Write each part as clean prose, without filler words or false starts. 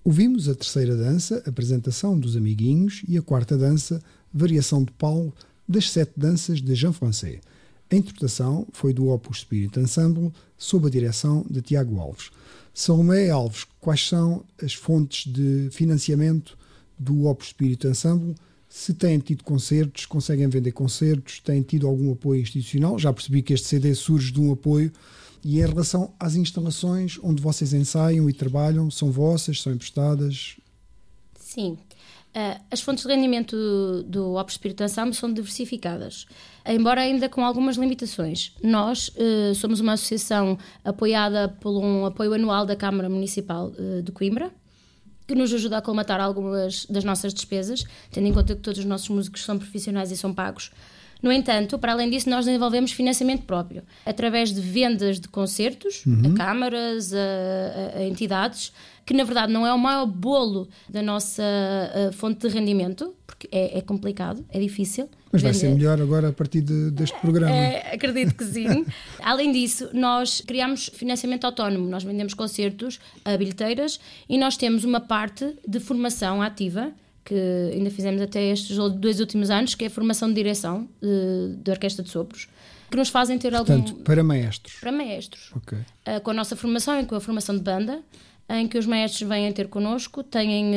Ouvimos a terceira dança, Apresentação dos Amiguinhos, e a quarta dança, Variação de Paulo, das 7 danças de Jean Francais. A interpretação foi do Opus Spirit Ensemble, sob a direção de Tiago Alves. Salomé Alves, quais são as fontes de financiamento do Opus Spirit Ensemble? Se têm tido concertos, conseguem vender concertos, têm tido algum apoio institucional? Já percebi que este CD surge de um apoio. E em relação às instalações onde vocês ensaiam e trabalham, são vossas, são emprestadas? Sim. As fontes de rendimento do Opus Spirit Ensemble são diversificadas, embora ainda com algumas limitações. Nós somos uma associação apoiada por um apoio anual da Câmara Municipal de Coimbra, que nos ajuda a colmatar algumas das nossas despesas, tendo em conta que todos os nossos músicos são profissionais e são pagos. No entanto, para além disso, nós desenvolvemos financiamento próprio, através de vendas de concertos, a câmaras, a entidades, que na verdade não é o maior bolo da nossa fonte de rendimento, porque é complicado, é difícil. Mas vai ser melhor agora a partir deste programa. Acredito que sim. Além disso, nós criamos financiamento autónomo, nós vendemos concertos a bilheteiras e nós temos uma parte de formação ativa, que ainda fizemos até estes 2 últimos anos, que é a formação de direção de orquestra de sopros, que nos fazem ter Portanto, para maestros. Para maestros. Okay. Com a nossa formação e com a formação de banda, em que os maestros vêm ter connosco, têm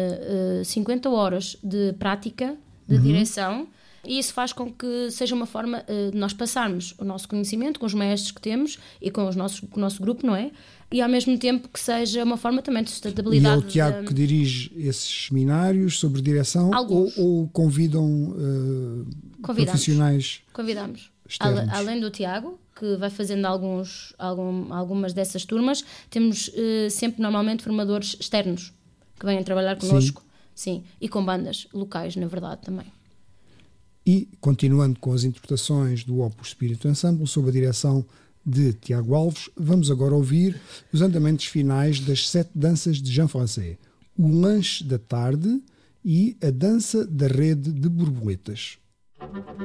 50 horas de prática, de direção, e isso faz com que seja uma forma de nós passarmos o nosso conhecimento com os maestros que temos e com o nosso grupo, não é? E ao mesmo tempo que seja uma forma também de sustentabilidade. E é o Tiago que dirige esses seminários sobre direção ou convidam profissionais? Convidamos. Externos. Além do Tiago, que vai fazendo algumas dessas turmas, temos sempre normalmente formadores externos que vêm trabalhar connosco. Sim, e com bandas locais, na verdade, também. E, continuando com as interpretações do Opus Spirit Ensemble, sob a direção de Tiago Alves, vamos agora ouvir os andamentos finais das 7 danças de Jean Francais, o Lanche da Tarde e a Dança da Rede de Borboletas.